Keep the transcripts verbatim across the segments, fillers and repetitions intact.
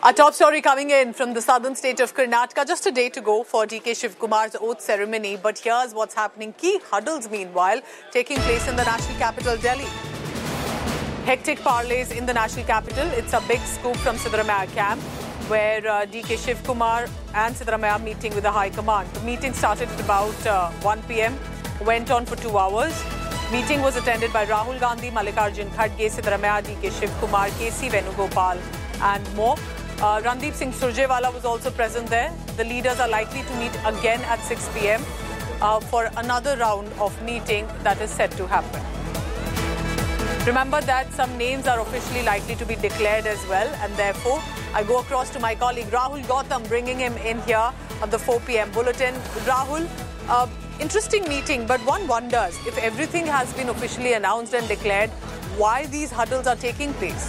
Our top story coming in from the southern state of Karnataka, just a day to go for D K Shivkumar's oath ceremony. But here's what's happening. Key huddles, meanwhile, taking place in the national capital, Delhi. Hectic parleys in the national capital. It's a big scoop from Siddaramaiah camp, where uh, D K Shivkumar and Siddaramaiah meeting with the High Command. The meeting started at about uh, one p m, went on for two hours. Meeting was attended by Rahul Gandhi, Mallikarjun Kharge, Siddaramaiah, D K Shivkumar, K C Venugopal and more. Uh, Randeep Singh Surjewala was also present there. The leaders are likely to meet again at six p m uh, for another round of meeting that is set to happen. Remember that some names are officially likely to be declared as well, and therefore I go across to my colleague Rahul Gautam, bringing him in here on the four p m bulletin. Rahul, uh, interesting meeting, but one wonders if everything has been officially announced and declared, why these huddles are taking place.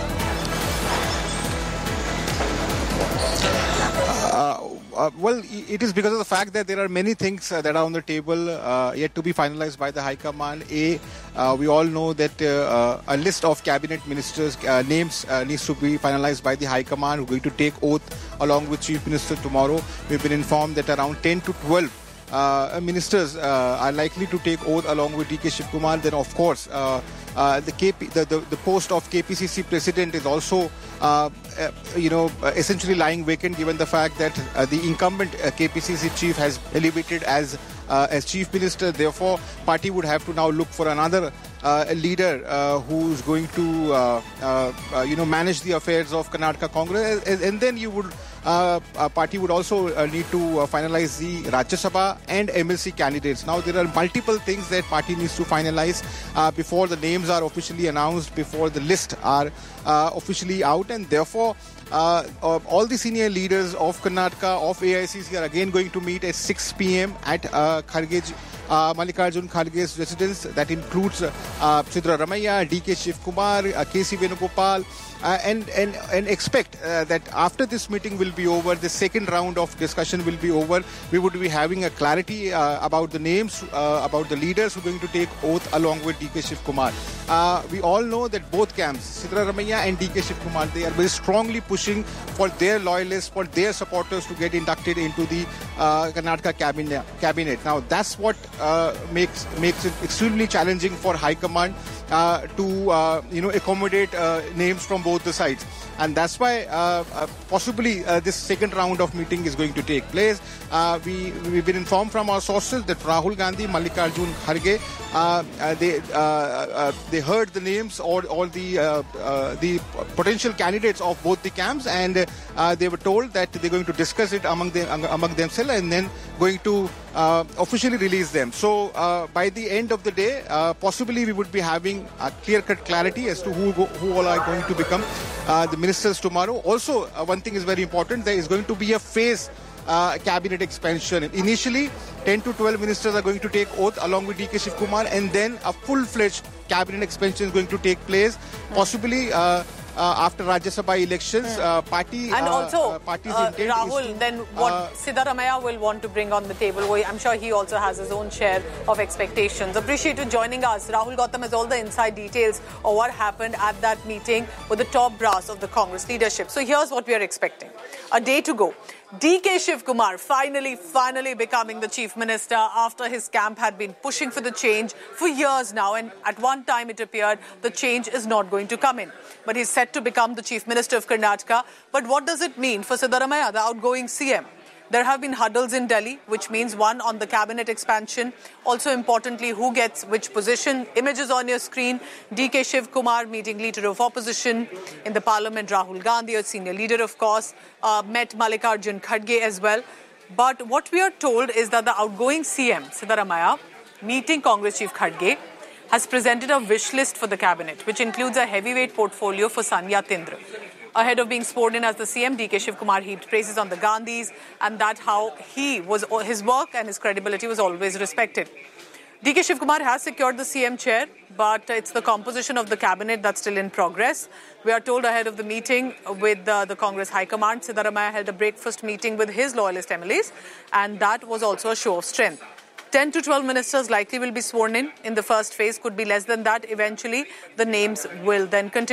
Uh, uh, well, it is because of the fact that there are many things uh, that are on the table uh, yet to be finalized by the High Command. A, uh, we all know that uh, uh, a list of cabinet ministers' uh, names uh, needs to be finalized by the High Command. We're going to take oath along with Chief Minister tomorrow. We've been informed that around ten to twelve uh, ministers uh, are likely to take oath along with D K Shivkumar. Then, of course, uh, uh, the, K P, the, the, the post of K P C C president is also Uh, uh, you know, uh, essentially lying vacant, given the fact that uh, the incumbent uh, K P C C chief has elevated as uh, as chief minister. Therefore, party would have to now look for another uh, leader uh, who's going to uh, uh, uh, you know manage the affairs of Karnataka Congress, and, and then you would uh, uh, party would also uh, need to uh, finalize the Rajya Sabha and M L C candidates. Now there are multiple things that party needs to finalize uh, before the names are officially announced, before the list are uh, officially out. And therefore, uh, uh, all the senior leaders of Karnataka, of A I C C, are again going to meet at six p m at uh, Kharge, uh, Mallikarjun Kharge's residence. That includes uh, uh, Siddaramaiah, D K Shivkumar, uh, K C Venugopal, uh, and, and, and expect uh, that after this meeting will be over, the second round of discussion will be over. We would be having a clarity uh, about the names, uh, about the leaders who are going to take oath along with D K Shivkumar. Uh, we all know that both camps, Siddaramaiah and D K Shivkumar, they are very strongly pushing for their loyalists, for their supporters to get inducted into the uh, Karnataka cabinet. cabinet. Now, that's what uh, makes makes it extremely challenging for High Command uh, to uh, you know accommodate uh, names from both the sides. And that's why uh, uh, possibly uh, this second round of meeting is going to take place. Uh, we, we've been informed from our sources that Rahul Gandhi, Mallikarjun Kharge, uh, uh, they uh, uh, they heard the names or all the uh, uh, the potential candidates of both the camps, and uh, they were told that they're going to discuss it among them among themselves and then going to uh, officially release them. So uh, by the end of the day, uh, possibly we would be having a clear-cut clarity as to who go, who all are going to become uh, the ministers tomorrow. Also, uh, one thing is very important: there is going to be a phase uh, cabinet expansion. Initially, ten to twelve ministers are going to take oath along with D K Shivkumar, and then a full-fledged cabinet expansion is going to take place, possibly uh, uh, after Rajya Sabha elections. Uh, party and uh, also, uh, party's uh, intent Rahul, is to, then what uh, Siddaramaiah will want to bring on the table, I'm sure he also has his own share of expectations. Appreciate you joining us. Rahul Gautam has all the inside details of what happened at that meeting with the top brass of the Congress leadership. So here's what we are expecting. A day to go. D K Shivkumar finally, finally becoming the chief minister after his camp had been pushing for the change for years now, and at one time it appeared the change is not going to come in. But he's set to become the chief minister of Karnataka. But what does it mean for Siddaramaiah, the outgoing C M? There have been huddles in Delhi, which means one on the cabinet expansion. Also importantly, who gets which position. Images on your screen. D K Shivkumar meeting leader of opposition in the parliament, Rahul Gandhi, a senior leader of course, uh, met Mallikarjun Kharge as well. But what we are told is that the outgoing C M, Siddaramaiah, meeting Congress chief Kharge, has presented a wish list for the cabinet, which includes a heavyweight portfolio for Sanya Tindra. Ahead of being sworn in as the C M, D K Shivkumar heaped praises on the Gandhis, and that how he was, his work and his credibility was always respected. D K Shivkumar has secured the C M chair, but it's the composition of the cabinet that's still in progress. We are told ahead of the meeting with uh, the Congress High Command, Siddaramaiah held a breakfast meeting with his loyalist M L As, and that was also a show of strength. ten to twelve ministers likely will be sworn in in the first phase, could be less than that. Eventually, the names will then continue.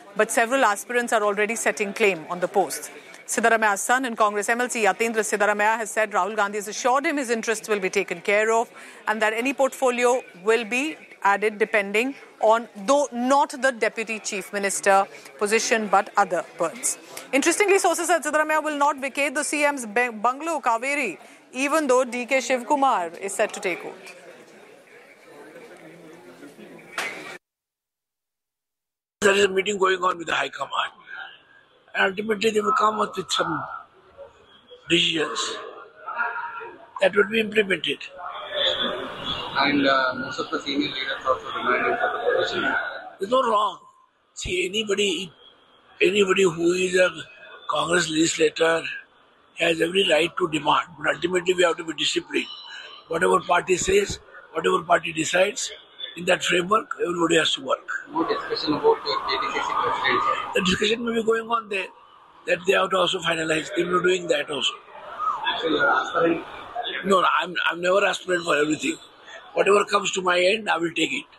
but several aspirants are already setting claim on the post. Siddaramaya's son and Congress M L C Yatindra Siddaramaya has said Rahul Gandhi has assured him his interests will be taken care of and that any portfolio will be added depending on, though not the Deputy Chief Minister position, but other berths. Interestingly, sources said Siddaramaya will not vacate the C M's bungalow, Kaveri, even though D K Shivkumar is set to take oath. There is a meeting going on with the High Command. And ultimately they will come up with some decisions that will be implemented. And uh, most of the senior leaders also demanding for the position. There's no wrong. See, anybody, anybody who is a Congress legislator has every right to demand. But ultimately we have to be disciplined. Whatever party says, whatever party decides, in that framework, everybody has to work. No discussion about your K D C C president. The discussion may be going on there, that they have to also finalize. They will be doing that also. So you're aspiring? No, I'm, I'm never aspiring for everything. Whatever comes to my end, I will take it.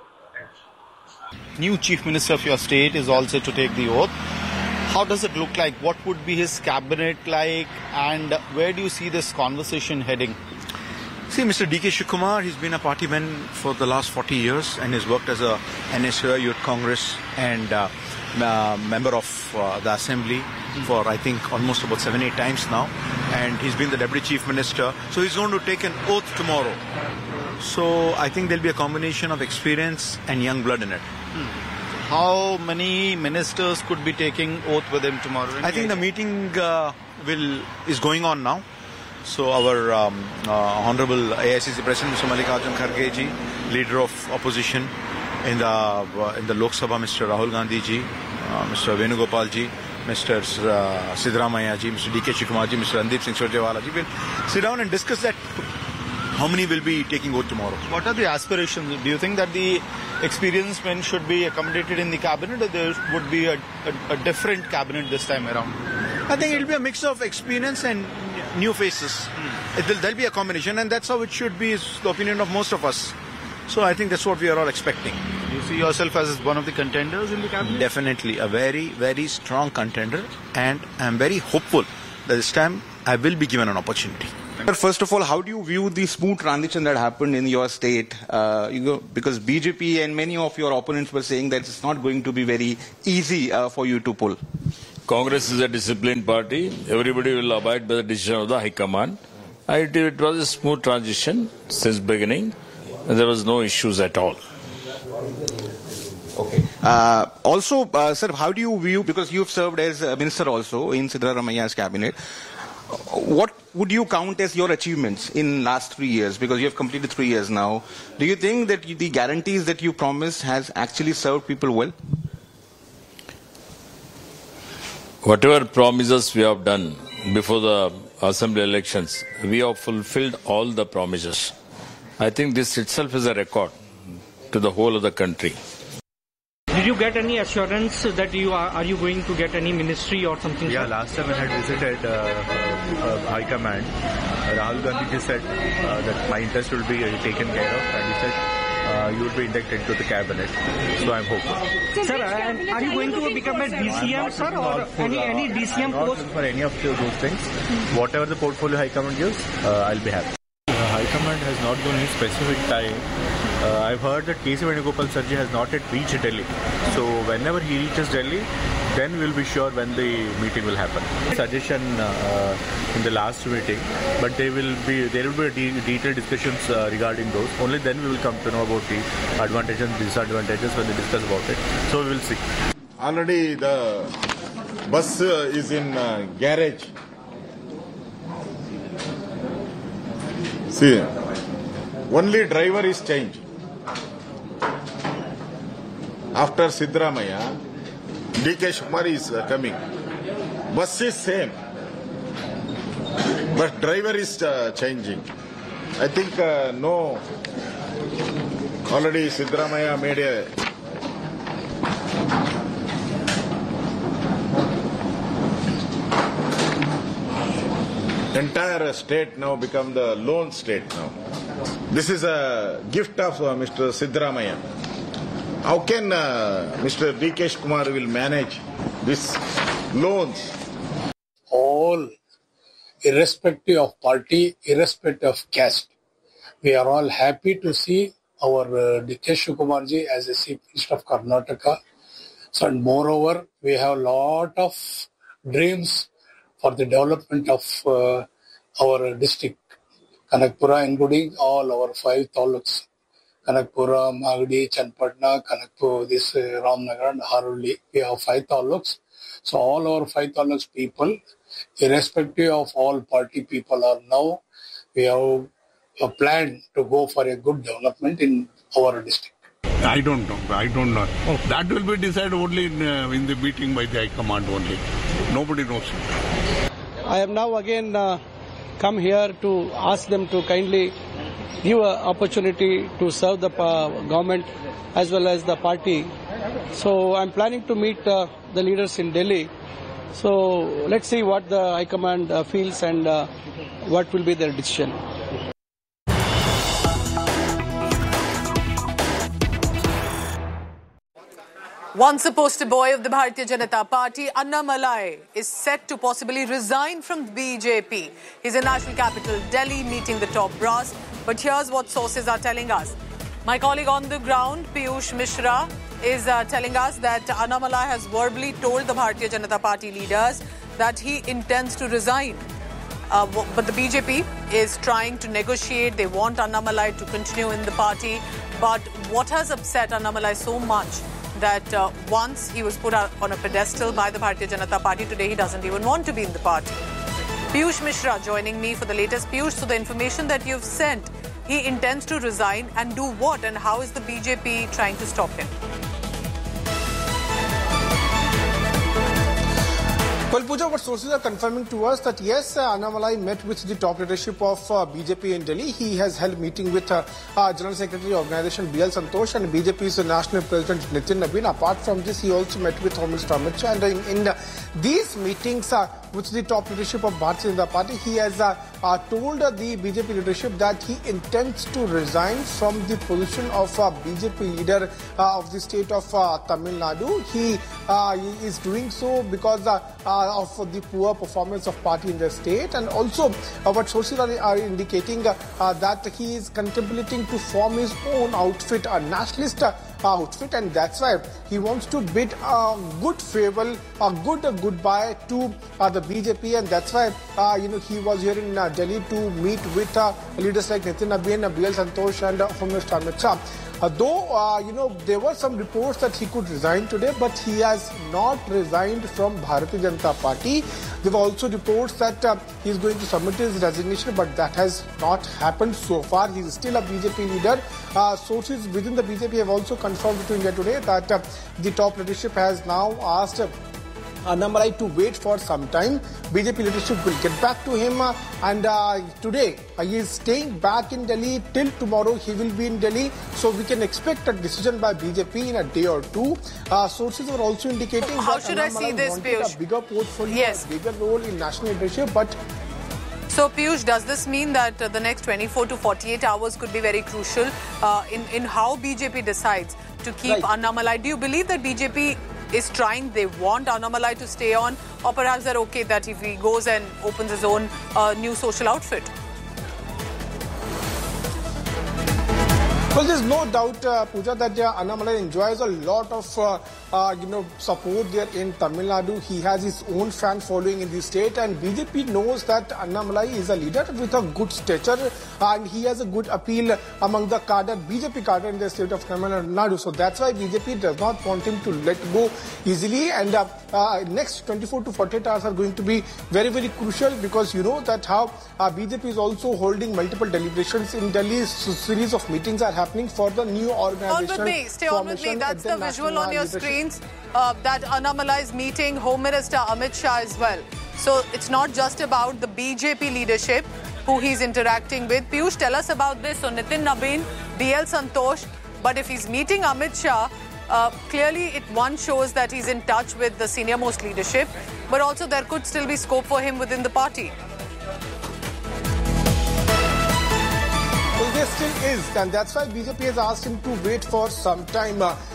New Chief Minister of your state is also to take the oath. How does it look like? What would be his cabinet like? And where do you see this conversation heading? See, Mister D K Shivkumar, he's been a party man for the last forty years and has worked as a N S U I Youth Congress and uh, uh, member of uh, the Assembly for, I think, almost about seven, eight times now. And he's been the Deputy Chief Minister. So he's going to take an oath tomorrow. So I think there'll be a combination of experience and young blood in it. Hmm. How many ministers could be taking oath with him tomorrow? I think the meeting uh, will is going on now. So our um, uh, Honorable A I C C President, Mister Mallikarjun Kharge ji, Leader of Opposition in the uh, in the Lok Sabha, Mister Rahul Gandhi ji, uh, Mister Venugopal ji, Mister Uh, Siddaramaya ji, Mister D K Shivkumar ji, Mister Randeep Singh Surjewala ji will sit down and discuss that. How many will be taking oath tomorrow? What are the aspirations? Do you think that the experienced men should be accommodated in the cabinet, or there would be a, a, a different cabinet this time around? I think it will be a mix of experience and new faces. Mm. It will, there'll be a combination, and that's how it should be, is the opinion of most of us. So I think that's what we are all expecting. Do you see yourself as one of the contenders in the cabinet? Definitely, a very, very strong contender, and I'm very hopeful that this time I will be given an opportunity. First of all, how do you view the smooth transition that happened in your state? Uh, you go, because B J P and many of your opponents were saying that it's not going to be very easy uh, for you to pull. Congress is a disciplined party. Everybody will abide by the decision of the High Command. It, it was a smooth transition since beginning. There was no issues at all. Okay. Uh, also, uh, sir, how do you view, because you've served as a minister also in Siddaramaya's cabinet, what would you count as your achievements in last three years? Because you have completed three years now. Do you think that the guarantees that you promised has actually served people well? Whatever promises we have done before the assembly elections, we have fulfilled all the promises. I think this itself is a record to the whole of the country. Did you get any assurance that you are, are you going to get any ministry or something? Yeah, last time when I had visited uh, uh, High Command, uh, Rahul Gandhi just said uh, that my interest will be uh, taken care of, and he said uh, you will be inducted to the cabinet. So I'm hopeful. Sir, uh, are you going to become a D C M, sir, or for, any, uh, any D C M I'm post? not for any of those things. Whatever the portfolio High Command gives, uh, I'll be happy. Uh, High Command has not given any specific time. Uh, I've heard that K C Venugopal Sarji has not yet reached Delhi. So whenever he reaches Delhi, then we'll be sure when the meeting will happen. Suggestion uh, in the last meeting, but they will be there will be de detailed discussions uh, regarding those. Only then we will come to know about the advantages and disadvantages when they discuss about it. So we will see. Already the bus uh, is in uh, garage. See, only driver is changed. After Siddaramaya, D K Shivkumar is uh, coming. Bus is same, but driver is uh, changing. I think uh, no. Already Siddaramaya made a entire state now become the lone state now. This is a gift of uh, Mister Siddaramaya. How can uh, Mister Dikesh Kumar will manage this loans? All, irrespective of party, irrespective of caste, we are all happy to see our uh, Dikesh Kumarji as a Chief Minister of Karnataka. So, and moreover, we have a lot of dreams for the development of uh, our district, Kanakpura, including all our five taluks, Kanakpura, Magadi, Chanpatna, Kanakpur, this uh, Ramnagar and Haruli. We have five taluks. So all our five taluks people, irrespective of all party people are now, we have a plan to go for a good development in our district. I don't know. I don't know. Oh. That will be decided only in, uh, in the meeting by the High Command only. Nobody knows. I have now again uh, come here to ask them to kindly give an opportunity to serve the uh, government as well as the party. So I'm planning to meet uh, the leaders in Delhi. So let's see what the High Command uh, feels and uh, what will be their decision. Once a poster boy of the Bharatiya Janata Party, Annamalai is set to possibly resign from B J P. He's in national capital Delhi meeting the top brass. But here's what sources are telling us. My colleague on the ground, Piyush Mishra, is uh, telling us that Annamalai has verbally told the Bharatiya Janata Party leaders that he intends to resign. Uh, but the B J P is trying to negotiate. They want Annamalai to continue in the party. But what has upset Annamalai so much that uh, once he was put on a pedestal by the Bharatiya Janata Party, today he doesn't even want to be in the party. Piyush Mishra joining me for the latest. Piyush, so the information that you've sent, he intends to resign and do what, and how is the B J P trying to stop him? Well, Pooja, what sources are confirming to us that yes, uh, Annamalai met with the top leadership of uh, B J P in Delhi. He has held meeting with uh, uh, General Secretary of Organization B L Santosh and B J P's National President Nitin Nabin. Apart from this, he also met with Home Minister Amit Shah. And in, in uh, these meetings uh, with the top leadership of Bharatiya Janata Party, he has uh, uh, told uh, the B J P leadership that he intends to resign from the position of uh, B J P leader uh, of the state of uh, Tamil Nadu. He, uh, he is doing so because uh, uh, of the poor performance of party in the state, and also uh, what sources are, are indicating uh, uh, that he is contemplating to form his own outfit, a nationalist uh, outfit, and that's why he wants to bid a good farewell, a good uh, goodbye to uh, the B J P, and that's why uh, you know he was here in uh, Delhi to meet with uh, leaders like Nitin Nabin, B L Santosh, and uh, Home Minister Amit Shah. Uh, though, uh, you know, there were some reports that he could resign today, but he has not resigned from Bharatiya Janata Party. There were also reports that uh, he is going to submit his resignation, but that has not happened so far. He is still a B J P leader. Uh, sources within the B J P have also confirmed to India Today that uh, the top leadership has now asked uh, Annamalai to wait for some time. B J P leadership will get back to him, uh, and uh, today uh, he is staying back in Delhi till tomorrow. He will be in Delhi, so we can expect a decision by B J P in a day or two. Uh, sources are also indicating How that should Annamalai I see this, wanted Piyush? a bigger portfolio, yes. a bigger role in national leadership, but. So, Piyush, does this mean that uh, the next twenty-four to forty-eight hours could be very crucial uh, in, in how B J P decides to keep right. Annamalai? Do you believe that B J P is trying, they want Annamalai to stay on, or perhaps they're okay that if he goes and opens his own uh, new social outfit? Well, there's no doubt, uh, Pooja, that uh, Annamalai enjoys a lot of, uh, uh, you know, support there in Tamil Nadu. He has his own fan following in the state, and B J P knows that Annamalai is a leader with a good stature, and he has a good appeal among the cadre, B J P cadre in the state of Tamil Nadu. So that's why B J P does not want him to let go easily. And uh, uh, next twenty-four to forty-eight hours are going to be very, very crucial, because you know that how uh, B J P is also holding multiple deliberations in Delhi. So series of meetings are happening for the new organization. On with me, stay on with me. That's the visual on your screens uh, that Annamalai is meeting Home Minister Amit Shah as well. So it's not just about the B J P leadership who he's interacting with. Piyush, tell us about this. So Nitin Nabin, B L Santosh, but if he's meeting Amit Shah, uh, clearly it one shows that he's in touch with the senior most leadership, but also there could still be scope for him within the party. Well, there still is, and that's why B J P has asked him to wait for some time. Uh,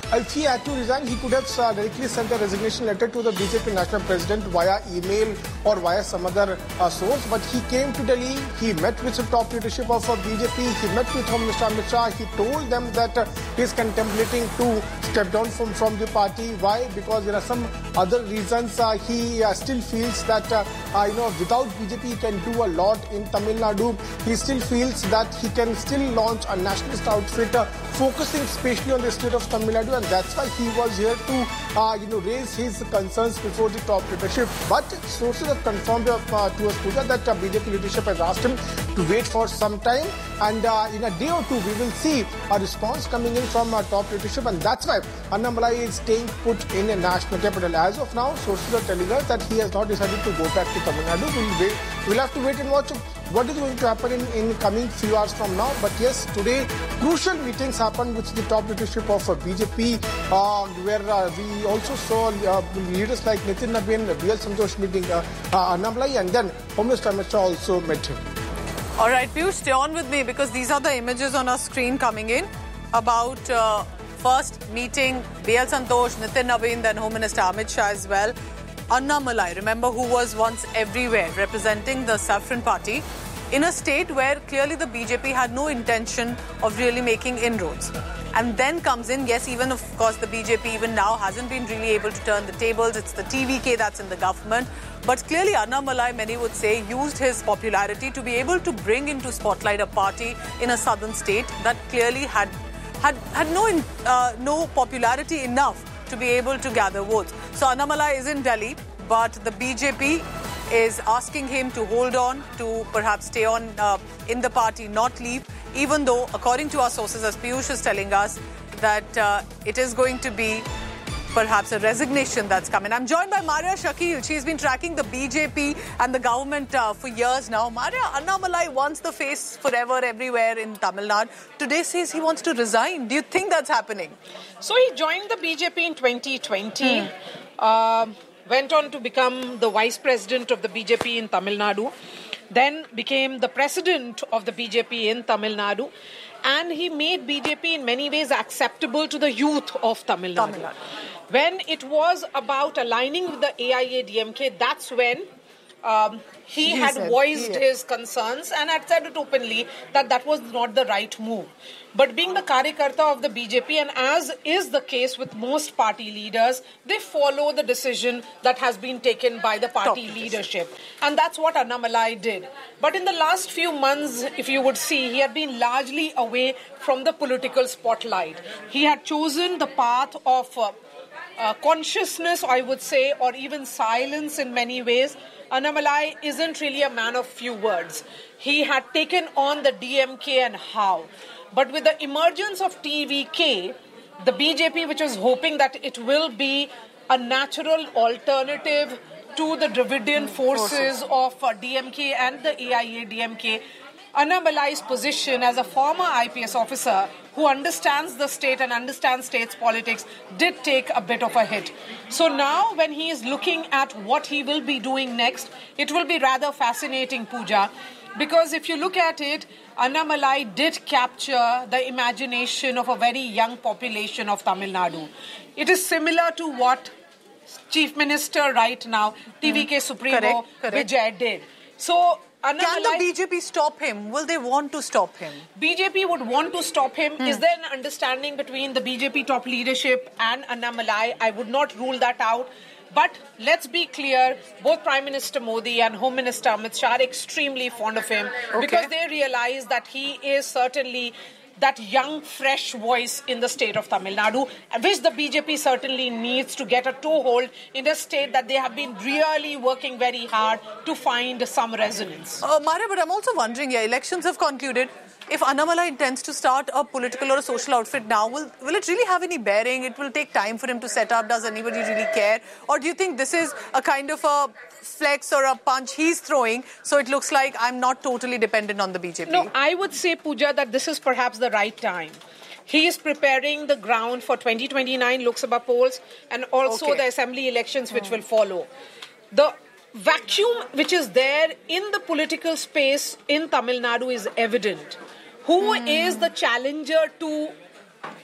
if he had to resign, he could have uh, directly sent a resignation letter to the B J P national president via email or via some other uh, source. But he came to Delhi, he met with the top leadership of uh, B J P, he met with Home Minister Amit Shah, he told them that uh, he is contemplating to step down from, from the party. Why? Because there are some other reasons. Uh, he uh, still feels that, uh, uh, you know, without B J P, he can do a lot in Tamil Nadu. He still feels that he can still launch a nationalist outfit, uh, focusing especially on the state of Tamil Nadu, and that's why he was here to, uh, you know, raise his concerns before the top leadership. But sources have confirmed uh, to us, Pooja, that uh, B J P leadership has asked him to wait for some time, and uh, in a day or two, we will see a response coming in from uh, top leadership, and that's why Annamalai is staying put in a national capital. As of now, sources are telling us that he has not decided to go back to Tamil Nadu. We'll wait. We'll have to wait and watch what is going to happen in, in coming few hours from now. But yes, today crucial meetings happened with the top leadership of uh, B J P, uh, where uh, we also saw uh, leaders like Nitin Nabin, B L Santosh meeting uh, uh, Annamalai, and then Home Minister Amit Shah also met him. All right, Piyush, stay on with me because these are the images on our screen coming in about uh, first meeting B L Santosh, Nitin Nabin, then Home Minister Amit Shah as well. Annamalai, remember, who was once everywhere representing the Saffron Party in a state where clearly the B J P had no intention of really making inroads. And then comes in, yes, even of course the B J P even now hasn't been really able to turn the tables. It's the T V K that's in the government. But clearly Annamalai, many would say, used his popularity to be able to bring into spotlight a party in a southern state that clearly had had, had no, uh, no popularity enough to be able to gather votes. So Annamalai is in Delhi, but the B J P is asking him to hold on, to perhaps stay on uh, in the party, not leave, even though, according to our sources, as Piyush is telling us, that uh, it is going to be perhaps a resignation that's coming. I'm joined by Maria Shakil. She's been tracking the B J P and the government uh, for years now. Maria, Annamalai wants the face forever everywhere in Tamil Nadu. Today says he wants to resign. Do you think that's happening? So he joined the B J P in twenty twenty. Hmm. Uh, went on to become the vice president of the B J P in Tamil Nadu. Then became the president of the B J P in Tamil Nadu. And he made B J P in many ways acceptable to the youth of Tamil Nadu. Tamil Nadu. When it was about aligning with the A I A D M K, that's when um, he, he had said, voiced yeah. his concerns and had said it openly that that was not the right move. But being the Karyakarta of the B J P, and as is the case with most party leaders, they follow the decision that has been taken by the party Top leadership. Position. And that's what Annamalai did. But in the last few months, if you would see, he had been largely away from the political spotlight. He had chosen the path of uh, uh, consciousness, I would say, or even silence in many ways. Annamalai isn't really a man of few words. He had taken on the D M K and how. But with the emergence of T V K, the B J P, which was hoping that it will be a natural alternative to the Dravidian forces of uh, D M K and the A I A D M K, Annamalai's position as a former I P S officer who understands the state and understands state's politics did take a bit of a hit. So now when he is looking at what he will be doing next, it will be rather fascinating, Pooja, because if you look at it, Annamalai did capture the imagination of a very young population of Tamil Nadu. It is similar to what Chief Minister right now, T V K mm. Supremo correct, correct. Vijay did. So Annamalai, can the B J P stop him? Will they want to stop him? B J P would want to stop him. Hmm. Is there an understanding between the B J P top leadership and Annamalai? I would not rule that out. But let's be clear, both Prime Minister Modi and Home Minister Amit Shah are extremely fond of him okay. because they realize that he is certainly that young, fresh voice in the state of Tamil Nadu, which the B J P certainly needs to get a toehold in a state that they have been really working very hard to find some resonance. Uh, Maria, but I'm also wondering, yeah, elections have concluded. If Annamalai intends to start a political or a social outfit now, will, will it really have any bearing? It will take time for him to set up. Does anybody really care? Or do you think this is a kind of a flex or a punch he's throwing, so it looks like I'm not totally dependent on the B J P? No, I would say, Pooja, that this is perhaps the right time. He is preparing the ground for twenty twenty-nine Lok Sabha polls and also okay. the assembly elections which mm. will follow. The vacuum which is there in the political space in Tamil Nadu is evident. Who mm. is the challenger to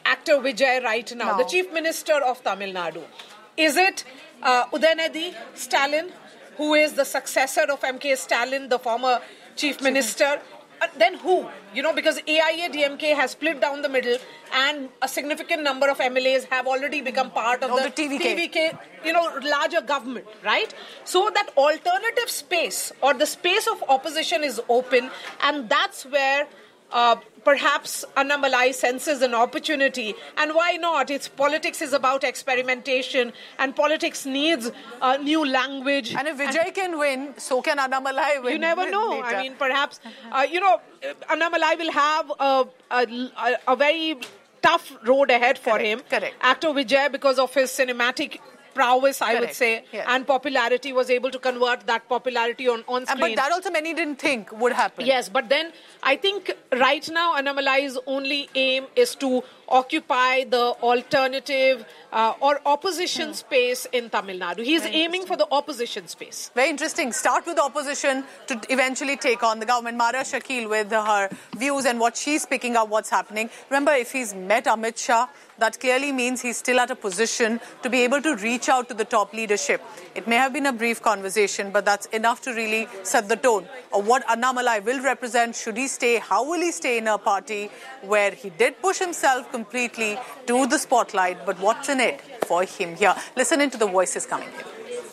actor Vijay right now, no. the Chief Minister of Tamil Nadu? Is it uh, Udayanidhi Stalin, who is the successor of M K Stalin, the former Chief Minister? Uh, then who? You know, because A I A D M K has split down the middle and a significant number of M L As have already become part of oh, the, the T V K. T V K, you know, larger government, right? So that alternative space or the space of opposition is open, and that's where uh, perhaps Annamalai senses an opportunity. And why not? It's politics is about experimentation, and politics needs uh, new language. And if Vijay and can win, so can Annamalai win. You never know. Later. I mean, perhaps, uh, you know, Annamalai will have a, a, a very tough road ahead for correct, him. Correct. Actor Vijay, because of his cinematic prowess, I correct. would say, yes. and popularity, was able to convert that popularity on, on screen. But that also many didn't think would happen. Yes, but then I think right now Annamalai's only aim is to occupy the alternative uh, or opposition hmm. space in Tamil Nadu. He is Very aiming for the opposition space. Very interesting. Start with opposition to eventually take on the government. Mara Shakil with her views and what she's picking up, what's happening. Remember, if he's met Amit Shah, that clearly means he's still at a position to be able to reach out to the top leadership. It may have been a brief conversation, but that's enough to really set the tone of what Annamalai will represent. Should he stay? How will he stay in a party where he did push himself completely to the spotlight? But what's in it for him here? Listen into the voices coming in.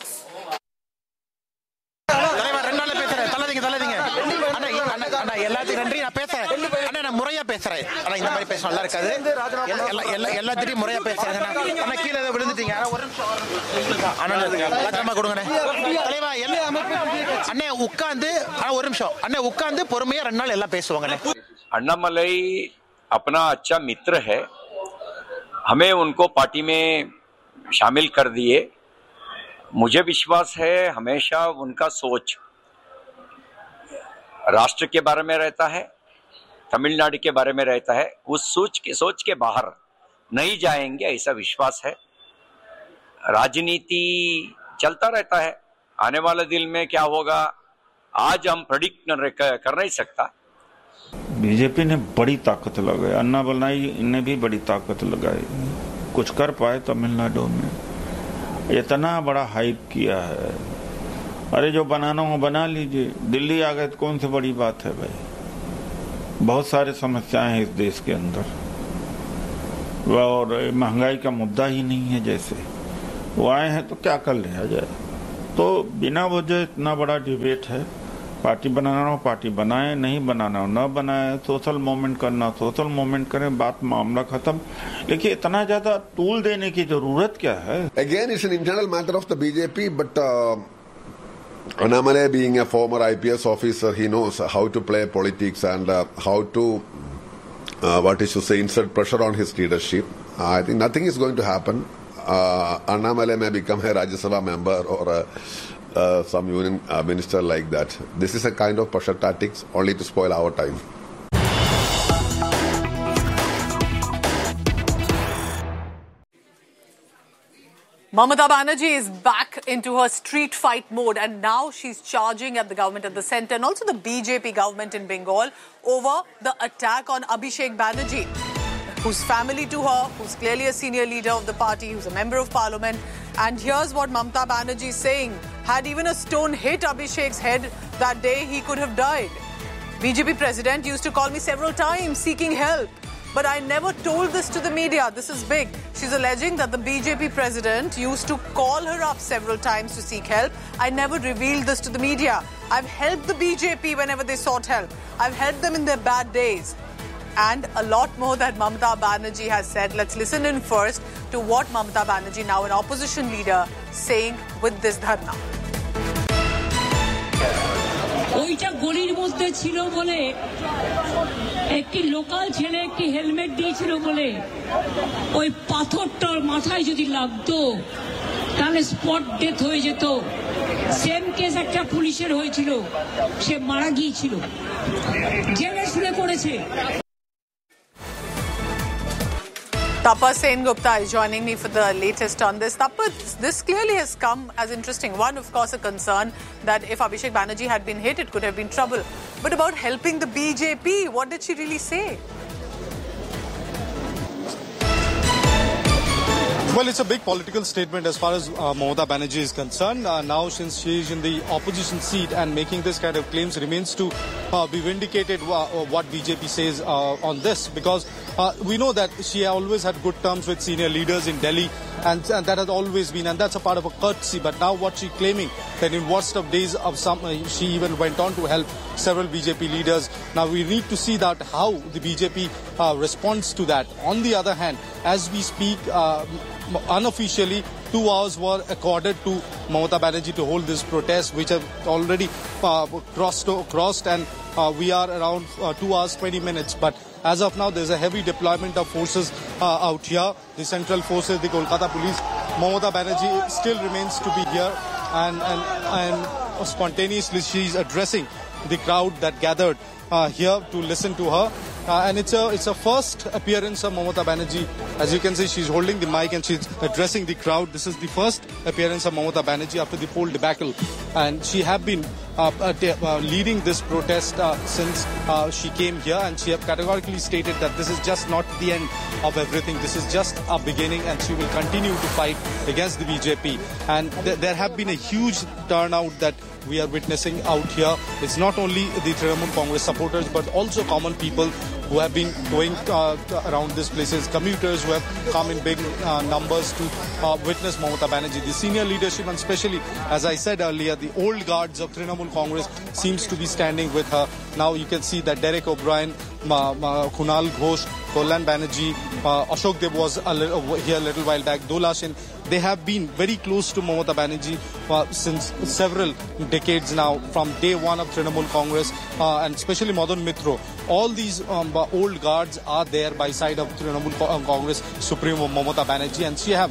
எல்லாத்தையும் நன்றி. நான் பேசுறேன் அண்ணா, நான் முறையா பேசுறேன். ஆனா இந்த மாதிரி பேச நல்லா இருக்காது. எல்லாத்தையும் முறையா பேசுறேன். அண்ணா கீழே விழுந்துட்டீங்க. ஒரு நிமிஷம் அண்ணா கொடுங்கண்ணே. தலைவா அண்ணே உட்காந்து ஒரு நிமிஷம் அண்ணே உட்காந்து பொறுமையா ரெண்டு நாள் எல்லாம் பேசுவாங்கண்ணே. अन्नामलाई अपना अच्छा मित्र है, हमें उनको पार्टी में शामिल कर दिए. मुझे विश्वास है हमेशा उनका सोच राष्ट्र के बारे में रहता है, तमिलनाडु के बारे में रहता है. उस सोच के सोच के बाहर नहीं जाएंगे ऐसा विश्वास है. राजनीति चलता रहता है, आने वाले दिन में क्या होगा आज हम प्रेडिक्ट कर नहीं सकता. बीजेपी ने बड़ी ताकत लगाई, अन्नामलाई ने भी बड़ी ताकत लगाई, कुछ कर पाए तमिलनाडु में. इतना बड़ा हाइप किया है. अरे जो बनाना हो बना लीजिए. दिल्ली आ गए तो कौन सी बड़ी बात है भाई. बहुत सारे समस्याएं हैं इस देश के अंदर और महंगाई का मुद्दा ही नहीं है. जैसे वो आए हैं तो क्या कर लिया जाए. तो बिना वजह इतना बड़ा डिबेट है. पार्टी बनाना हो पार्टी बनाए, नहीं बनाना हो न बनाए. सोशल मूवमेंट करना सोशल मूवमेंट करें, बात मामला खत्म. लेकिन इतना ज्यादा टूल देने की जरूरत क्या है. Again it's an internal matter of the BJP. But Annamalai, being a former I P S officer, he knows how to play politics and uh, how to uh, what is to say insert pressure on his leadership. uh, I think nothing is going to happen. uh, Annamalai may become a Rajya Sabha member or a Uh, some union uh, minister like that. This is a kind of pressure tactics only to spoil our time. Mamata Banerjee is back into her street fight mode, and now she's charging at the government at the centre and also the B J P government in Bengal over the attack on Abhishek Banerjee, who's family to her, who's clearly a senior leader of the party, who's a member of parliament. And here's what Mamata Banerjee is saying. Had even a stone hit Abhishek's head that day, he could have died. B J P president used to call me several times seeking help, but I never told this to the media. This is big. She's alleging that the B J P president used to call her up several times to seek help. I never revealed this to the media. I've helped the B J P whenever they sought help. I've helped them in their bad days. And a lot more that Mamata Banerjee has said. Let's listen in first to what Mamata Banerjee, now an opposition leader, saying with this dharna. ওইটা গলির মধ্যে ছিল বলে একটি local ছেলে একটি helmet দিয়েছিল বলে ওই পাথরটার মাথায় যদি লাগতো তাহলে স্পট ডেথ হয়ে যেত. সেম কেস একটা পুলিশের হয়েছিল, সে মারা গিয়েছিল, জেলে শুনে করেছে. Tappa Sengupta is joining me for the latest on this. Tappa, this clearly has come as interesting. One, of course, a concern that if Abhishek Banerjee had been hit, it could have been trouble. But about helping the B J P, what did she really say? Well, it's a big political statement as far as uh, Mamata Banerjee is concerned. Uh, now, since she is in the opposition seat and making this kind of claims, remains to uh, be vindicated uh, what B J P says uh, on this. Because uh, we know that she always had good terms with senior leaders in Delhi, and, and that has always been, and that's a part of a courtesy. But now what she's claiming, that in worst of days of some, uh, she even went on to help several B J P leaders. Now we need to see that how the B J P uh, responds to that. On the other hand, as we speak, uh, unofficially, two hours were accorded to Mamata Banerjee to hold this protest, which have already uh, crossed, crossed and uh, we are around uh, two hours, twenty minutes. But as of now, there's a heavy deployment of forces uh, out here. The central forces, the Kolkata police. Mamata Banerjee still remains to be here, and, and, and spontaneously she's addressing the crowd that gathered uh, here to listen to her. Uh, and it's a it's a first appearance of Mamata Banerjee. As you can see, she's holding the mic and she's addressing the crowd. This is the first appearance of Mamata Banerjee after the whole debacle. And she have been uh, uh, leading this protest uh, since uh, she came here. And she have categorically stated that this is just not the end of everything. This is just a beginning, and she will continue to fight against the B J P. And th there have been a huge turnout that we are witnessing out here. It's not only the Trinamool Congress supporters, but also common people who have been going uh, around these places, commuters who have come in big uh, numbers to uh, witness Mamata Banerjee. The senior leadership, and especially, as I said earlier, the old guards of Trinamool Congress seems to be standing with her. Now you can see that Derek O'Brien, Ma, Ma, Kunal Ghosh, Kollan Banerjee, uh, Ashok Deb was a little, here a little while back, Dola Shin. They have been very close to Mamata Banerjee uh, since several decades now, from day one of Trinamool Congress, uh, and especially Madan Mitro. All these um, old guards are there by side of Trinamool Congress Supremo Mamata Banerjee, and she have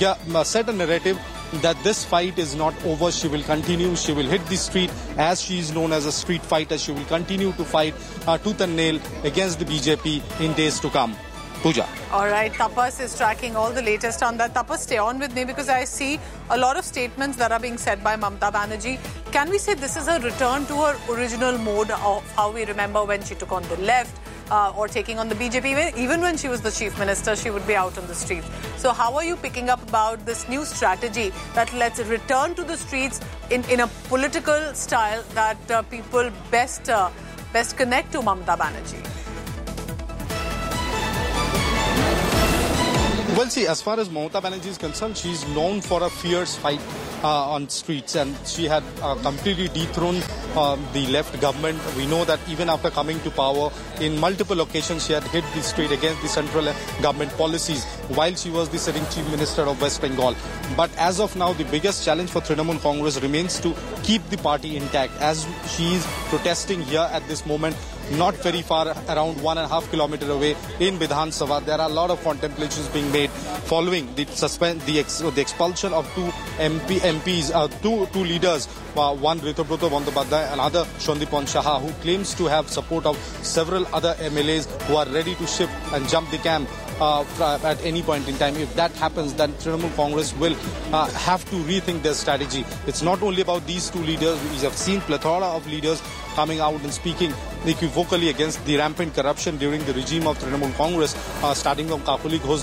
set a narrative that this fight is not over. She will continue. She will hit the street, as she is known as a street fighter. She will continue to fight uh, tooth and nail against the B J P in days to come. Pooja. All right, Tapas is tracking all the latest on that. Tapas, stay on with me because I see a lot of statements that are being said by Mamata Banerjee. Can we say this is a return to her original mode of how we remember when she took on the left uh, or taking on the B J P? Even when she was the chief minister, she would be out on the streets. So how are you picking up about this new strategy that let's return to the streets in, in a political style that uh, people best, uh, best connect to Mamata Banerjee? Well, see, as far as Mamata Banerjee is concerned, she's known for a fierce fight uh, on streets, and she had uh, completely dethroned uh, the left government. We know that even after coming to power, in multiple occasions she had hit the street against the central government policies while she was the sitting chief minister of West Bengal. But as of now, the biggest challenge for Trinamool Congress remains to keep the party intact, as she is protesting here at this moment, not very far, around one and a half kilometer away in Vidhan Sabha. There are a lot of contemplations being made following the suspend the, ex, the expulsion of two M P, M Ps, uh, two two leaders, uh, one Ritubroto Bandyopadhyay, another Shandipon Saha, who claims to have support of several other M L As who are ready to shift and jump the camp uh, at any point in time. If that happens, then Trinamool Congress will uh, have to rethink their strategy. It's not only about these two leaders. We have seen plethora of leaders coming out and speaking equivocally against the rampant corruption during the regime of Trinamool Congress, uh, starting from Kakuli Ghosh.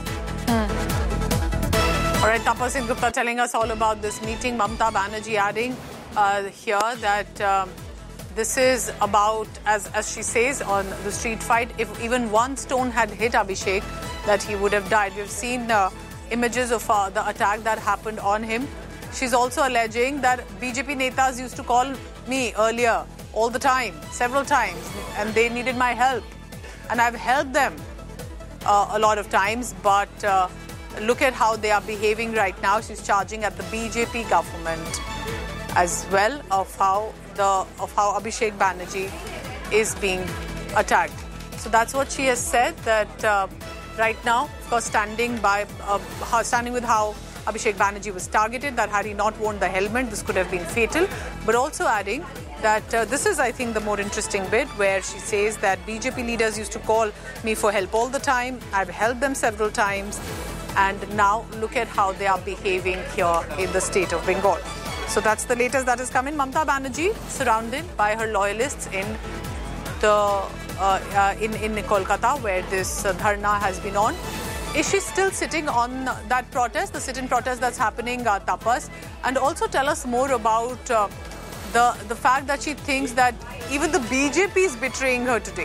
All right, Tapas Singh Gupta telling us all about this meeting. Mamata Banerjee adding uh, here that um, this is about, as, as she says, on the street fight, if even one stone had hit Abhishek, that he would have died. We've seen uh, images of uh, the attack that happened on him. She's also alleging that B J P netas used to call me earlier all the time, several times, and they needed my help. And I've helped them uh, a lot of times, but uh, look at how they are behaving right now. She's charging at the B J P government as well of how the of how Abhishek Banerjee is being attacked. So that's what she has said, that uh, right now, of course, standing by, uh, standing with how Abhishek Banerjee was targeted, that had he not worn the helmet, this could have been fatal. But also adding that uh, this is, I think, the more interesting bit, where she says that B J P leaders used to call me for help all the time. I've helped them several times. And now look at how they are behaving here in the state of Bengal. So that's the latest that has come in. Mamata Banerjee surrounded by her loyalists in the uh, uh, in, in Kolkata, where this uh, dharna has been on. Is she still sitting on that protest, the sit-in protest that's happening, uh, Tapas? And also tell us more about uh, the, the fact that she thinks that even the B J P is betraying her today.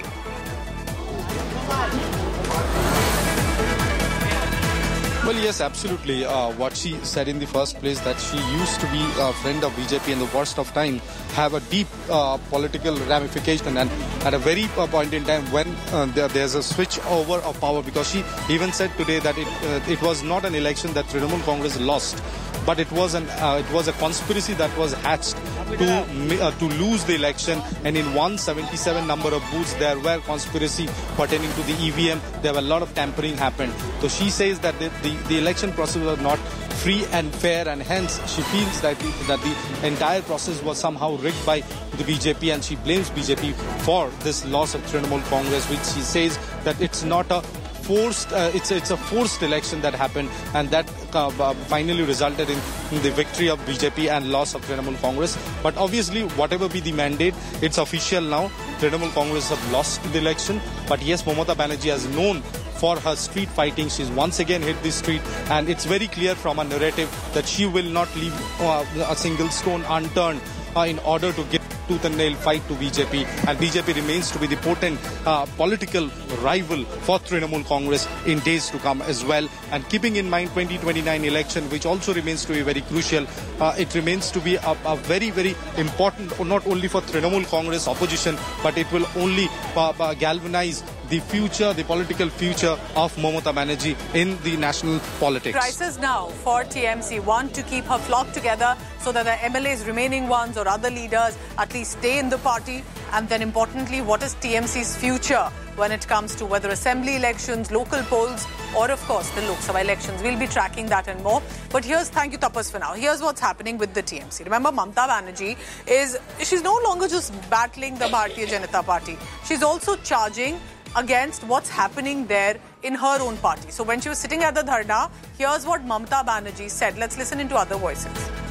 Well, yes, absolutely. Uh, what she said in the first place, that she used to be a friend of B J P in the worst of time, have a deep uh, political ramification, and at a very uh, point in time when uh, there, there's a switch over of power, because she even said today that it uh, it was not an election that Trinamool Congress lost, but it was an uh, it was a conspiracy that was hatched to uh, to lose the election, and in one seventy-seven number of booths there were conspiracy pertaining to the E V M. There were a lot of tampering happened. So she says that the, the, the election process was not free and fair, and hence she feels that the, that the entire process was somehow rigged by the B J P, and she blames B J P for this loss of Trinamool Congress, which she says that it's not a forced, uh, it's, it's a forced election that happened, and that uh, uh, finally resulted in, in the victory of B J P and loss of Trinamool Congress. But obviously, whatever be the mandate, it's official now. Trinamool Congress have lost the election. But yes, Mamata Banerjee has known for her street fighting. She's once again hit the street, and it's very clear from her narrative that she will not leave uh, a single stone unturned uh, in order to get tooth and nail fight to B J P, and B J P remains to be the potent uh, political rival for Trinamool Congress in days to come as well. And keeping in mind twenty twenty-nine election, which also remains to be very crucial, uh, it remains to be a, a very, very important, not only for Trinamool Congress opposition, but it will only uh, uh, galvanize the future, the political future of Mamata Banerjee in the national politics. Crisis now for T M C. One, to keep her flock together so that the M L As, remaining ones or other leaders, at least stay in the party. And then importantly, what is T M C's future when it comes to whether assembly elections, local polls, or of course the Lok Sabha elections. We'll be tracking that and more. But here's, thank you Tapas for now. Here's what's happening with the T M C. Remember, Mamata Banerjee is, she's no longer just battling the Bharatiya Janata Party. She's also charging against what's happening there in her own party. So when she was sitting at the dharna, here's what Mamata Banerjee said. Let's listen into other voices.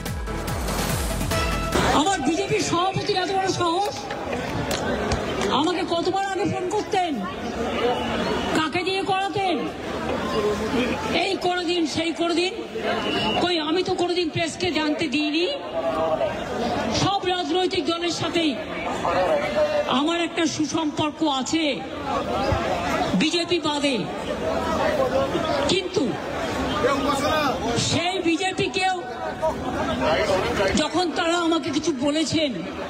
আমার BJP সভাপতির এত বড় সাহস, আমাকে কতবার আগে phone করতেন, কাকে দিয়ে করাতেন, এই করে দিন সেই করে দিন, কই আমি তো কোনোদিন প্রেসকে জানতে দিইনি। সব রাজনৈতিক দলের সাথেই আমার একটা সুসম্পর্ক আছে বিজেপি বাদে, কিন্তু সেই বিজেপি কেউ যখন তারা আমাকে কিছু বলেছেন,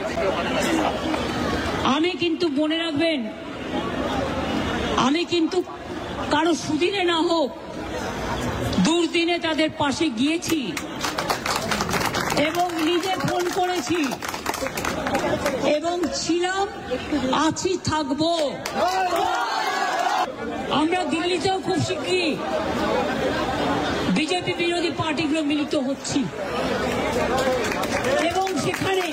আমি কিন্তু মনে রাখবেন, আমি কিন্তু কারো সুদিনে না হোক দুর্দিনে তাদের পাশে গিয়েছি এবং নিজে ফোন করেছি এবং ছিলাম, আছি, থাকবো। আমরা দিল্লিতেও খুব শিগগিরই বিজেপি বিরোধী পার্টিগুলো মিলিত হচ্ছি এবং সেখানে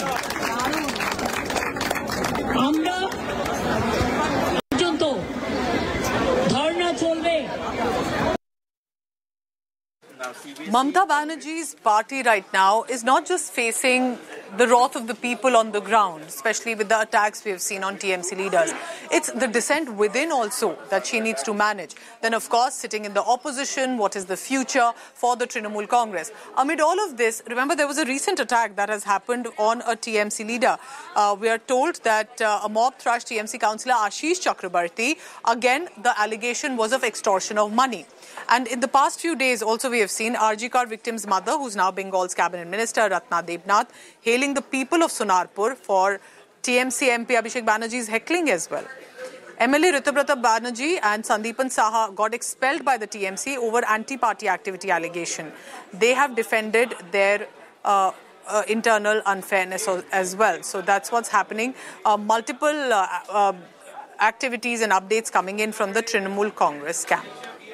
আমরা পর্যন্ত ধর্ণা চলবে। Mamata Banerjee's party right now is not just facing the wrath of the people on the ground, especially with the attacks we have seen on T M C leaders. It's the dissent within also that she needs to manage. Then, of course, sitting in the opposition, what is the future for the Trinamool Congress? Amid all of this, remember there was a recent attack that has happened on a T M C leader. Uh, we are told that uh, a mob thrashed T M C councillor Ashish Chakrabarti. Again, the allegation was of extortion of money. And in the past few days, also we have seen R G Kar victim's mother, who's now Bengal's cabinet minister, Ratna Debnath, hailing the people of Sonarpur for T M C M P Abhishek Banerjee's heckling as well. M L A Ritubrata Banerjee and Sandeepan Saha got expelled by the T M C over anti-party activity allegation. They have defended their uh, uh, internal unfairness as well. So that's what's happening. Uh, multiple uh, uh, activities and updates coming in from the Trinamool Congress camp.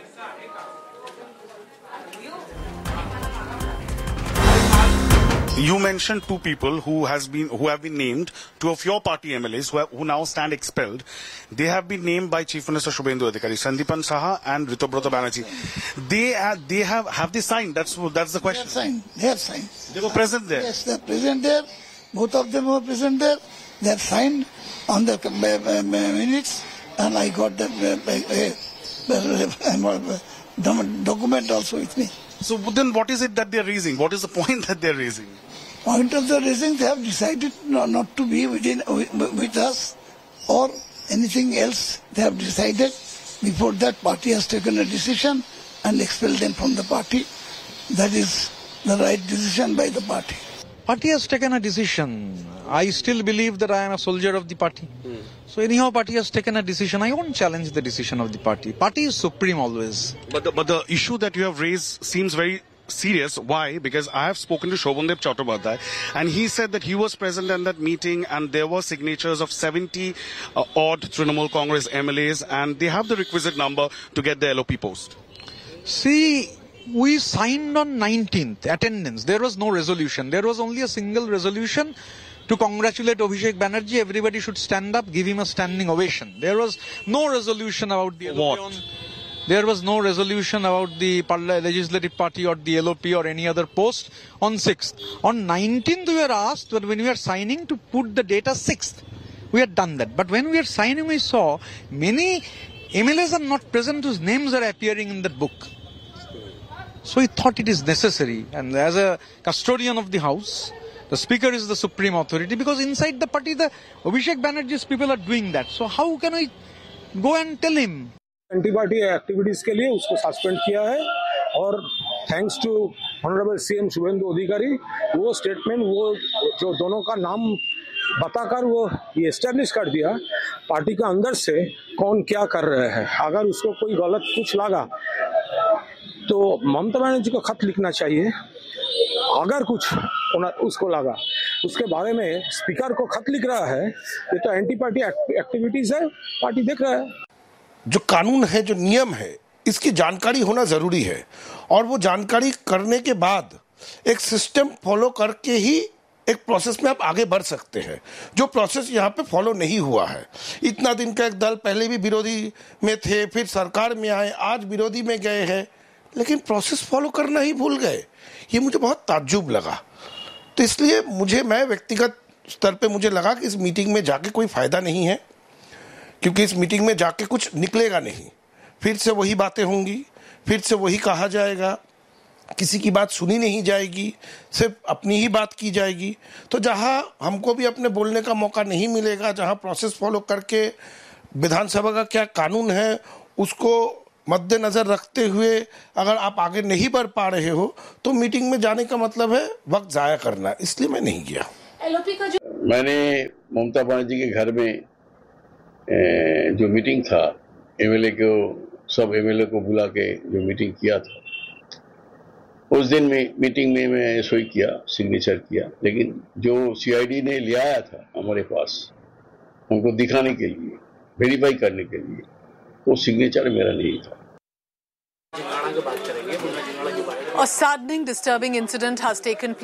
You mentioned two people who has been who have been named, two of your party M L As who, have, who now stand expelled. They have been named by Chief Minister Shubhendu Adhikari, Sandeepan Saha and Ritubrata Banerjee. They are, they have have they signed? That's that's the question. They have signed. They have signed. They were present there. Yes, they are present there. Both of them were present there. They have signed on the minutes, and I got the dom- document also with me. So then what is it that they're raising? What is the point that they're raising? Point of the raising, they have decided not, not to be within with, with us or anything else. They have decided. Before that, party has taken a decision and expelled them from the party. That is the right decision by the party. Party has taken a decision. I still believe that I am a soldier of the party. Mm. So anyhow, party has taken a decision. I won't challenge the decision of the party. Party is supreme always. But the, but the issue that you have raised seems very serious. Why? Because I have spoken to Shobhandev Chattopadhyay, and he said that he was present in that meeting and there were signatures of seventy uh, odd Trinamool Congress M L As, and they have the requisite number to get the L O P post. See, we signed on nineteenth, attendance. There was no resolution. There was only a single resolution to congratulate Abhishek Banerjee. Everybody should stand up, give him a standing ovation. There was no resolution about the L O P. On, there was no resolution about the Legislative Party or the L O P or any other post on sixth. On nineteenth, we were asked when we were signing to put the date as sixth. We had done that. But when we were signing, we saw many M L As are not present whose names are appearing in that book. So he thought it is necessary, and as a custodian of the house, the speaker is the supreme authority, because inside the party the Abhishek Banerjee's people are doing that. So how can I go and tell him? Anti party activities के लिए उसको suspend किया है और thanks to honourable CM Suvendu अधिकारी वो statement वो जो दोनों का नाम बताकर वो ये एस्टेब्लिश कर दिया पार्टी के अंदर से कौन क्या कर रहे हैं। अगर उसको कोई गलत कुछ लगा तो ममता बनर्जी को खत लिखना चाहिए। अगर कुछ उसको लगा उसके बारे में स्पीकर को खत लिख रहा है, ये तो एंटी पार्टी एक्टिविटीज है, पार्टी देख रहा है। जो कानून है, जो नियम है, इसकी जानकारी होना जरूरी है और वो जानकारी करने के बाद एक सिस्टम फॉलो करके ही एक प्रोसेस में आप आगे बढ़ सकते हैं, जो प्रोसेस यहाँ पे फॉलो नहीं हुआ है। इतना दिन का एक दल पहले भी विरोधी में थे, फिर सरकार में आए, आज विरोधी में गए हैं, लेकिन प्रोसेस फॉलो करना ही भूल गए। ये मुझे बहुत ताज्जुब लगा। तो इसलिए मुझे मैं व्यक्तिगत स्तर पे मुझे लगा कि इस मीटिंग में जाके कोई फायदा नहीं है, क्योंकि इस मीटिंग में जाके कुछ निकलेगा नहीं। फिर से वही बातें होंगी, फिर से वही कहा जाएगा, किसी की बात सुनी नहीं जाएगी, सिर्फ अपनी ही बात की जाएगी। तो जहां हमको भी अपने बोलने का मौका नहीं मिलेगा, जहां प्रोसेस फॉलो करके विधानसभा का क्या कानून है उसको मद्देनजर रखते हुए अगर आप आगे नहीं बढ़ पा रहे हो तो मीटिंग में जाने का मतलब है वक्त जाया करना। इसलिए मैं नहीं गया। एलओपी का जो मैंने ममता बनर्जी के घर में जो मीटिंग था, एमएलए को सब एमएलए को बुला के जो मीटिंग किया था, उस दिन में मीटिंग में मैं सोई किया, सिग्नेचर किया, लेकिन जो सीआईडी ने ले आया था हमारे पास हमको दिखाने के लिए, वेरीफाई करने के लिए, वो सिग्नेचर मेरा नहीं था। A saddening, disturbing incident has taken place.